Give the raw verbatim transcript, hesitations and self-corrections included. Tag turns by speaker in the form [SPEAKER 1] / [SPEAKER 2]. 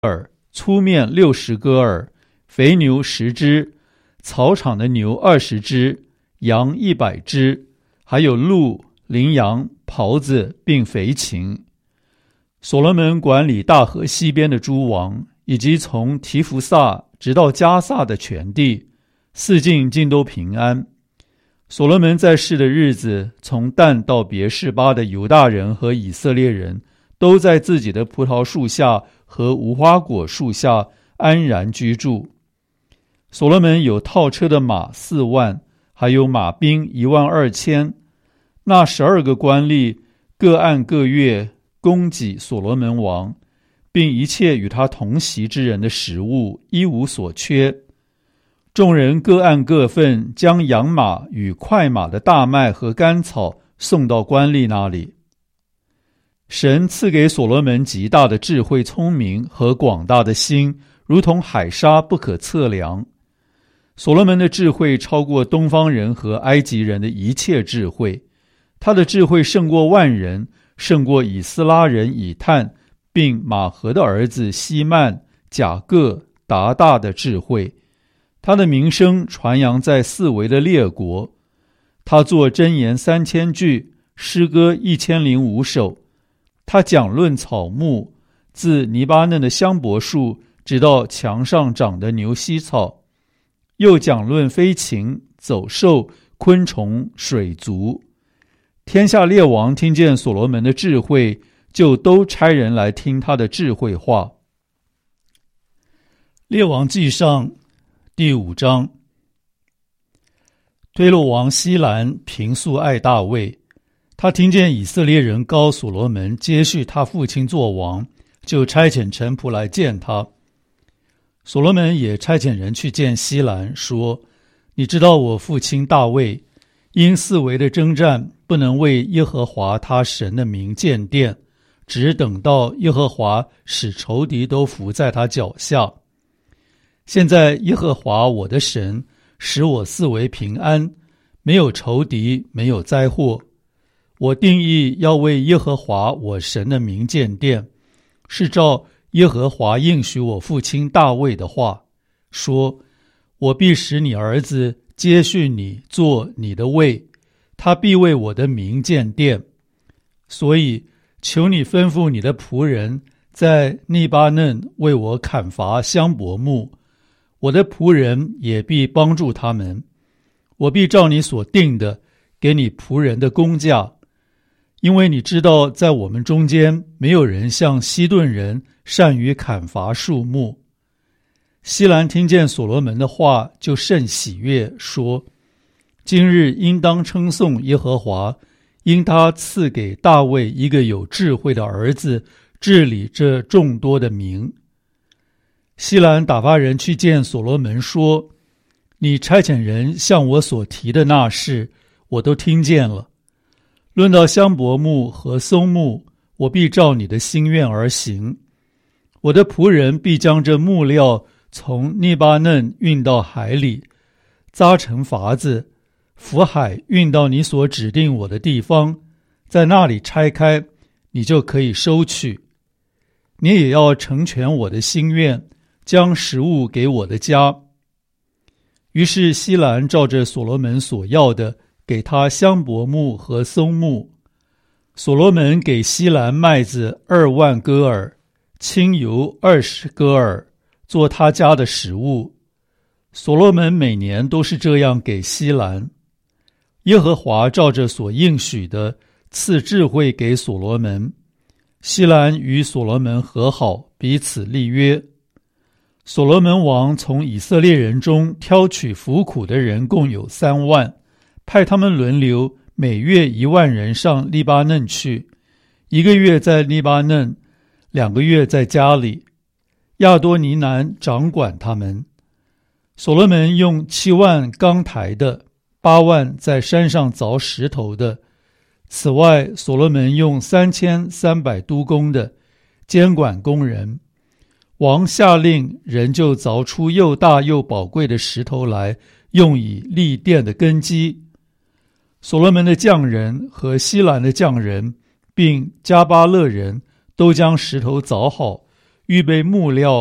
[SPEAKER 1] 耳，粗面六十戈耳，肥牛十只，草场的牛二十只，羊一百只，还有鹿、羚羊、狍子并肥禽。所罗门管理大河西边的诸王，以及从提弗萨直到加萨的全地，四境尽都平安。所罗门在世的日子，从但到别是巴的犹大人和以色列人，都在自己的葡萄树下和无花果树下安然居住。所罗门有套车的马四万，还有马兵一万二千。那十二个官吏各按各月供给所罗门王，并一切与他同席之人的食物，一无所缺。众人各按各份，将养马与快马的大麦和干草送到官吏那里。神赐给所罗门极大的智慧、聪明和广大的心，如同海沙不可测量。所罗门的智慧超过东方人和埃及人的一切智慧，他的智慧胜过万人，胜过以斯拉人以探，并马和的儿子希曼、甲各、达大的智慧。他的名声传扬在四围的列国。他作箴言三千句，诗歌一千零五首。他讲论草木，自黎巴嫩的香柏树直到墙上长的牛膝草，又讲论飞禽、走兽、昆虫、水族。天下列王听见所罗门的智慧，就都差人来听他的智慧话。列王记上第五章。推罗王西兰平素爱大卫，他听见以色列人膏所罗门接续他父亲做王，就差遣臣仆来见他。所罗门也差遣人去见西兰，说：你知道我父亲大卫因四围的征战，不能为耶和华他神的名建殿，只等到耶和华使仇敌都伏在他脚下。现在耶和华我的神使我四围平安，没有仇敌，没有灾祸。我定义要为耶和华我神的名建殿，是照耶和华应许我父亲大卫的话，说：我必使你儿子接续你做你的位，他必为我的名建殿。所以求你吩咐你的仆人在利巴嫩为我砍伐香柏木，我的仆人也必帮助他们。我必照你所定的给你仆人的工价，因为你知道在我们中间没有人像西顿人善于砍伐树木。西兰听见所罗门的话，就甚喜悦，说：今日应当称颂耶和华，因他赐给大卫一个有智慧的儿子，治理这众多的民。西兰打发人去见所罗门，说：你差遣人向我所提的那事，我都听见了。论到香柏木和松木，我必照你的心愿而行。我的仆人必将这木料从利巴嫩运到海里，扎成筏子，浮海运到你所指定我的地方，在那里拆开，你就可以收取。你也要成全我的心愿，将食物给我的家。于是西兰照着所罗门所要的，给他香柏木和松木。所罗门给西兰麦子二万戈尔，清油二十戈尔，做他家的食物。所罗门每年都是这样给西兰。耶和华照着所应许的，赐智慧给所罗门。西兰与所罗门和好，彼此立约。所罗门王从以色列人中挑取服苦的人共有三万，派他们轮流，每月一万人上利巴嫩去，一个月在利巴嫩，两个月在家里。亚多尼南掌管他们。所罗门用七万钢台的，八万在山上凿石头的。此外，所罗门用三千三百督工的，监管工人。王下令，人就凿出又大又宝贵的石头来，用以立殿的根基。所罗门的匠人和西兰的匠人，并加巴勒人，都将石头凿好， 预备木料